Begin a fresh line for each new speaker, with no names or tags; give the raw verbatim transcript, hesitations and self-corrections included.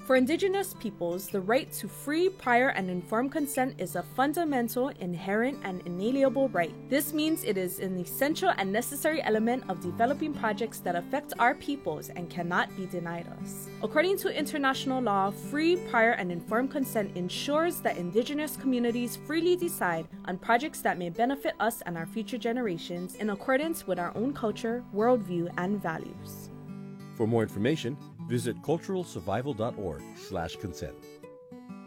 For Indigenous peoples, the right to free, prior, and informed consent is a fundamental, inherent, and inalienable right. This means it is an essential and necessary element of developing projects that affect our peoples and cannot be denied us. According to international law, free, prior, and informed consent ensures that Indigenous communities freely decide on projects that may benefit us and our future generations in accordance with our own culture, worldview, and values.
For more information, visit cultural survival dot org slash consent.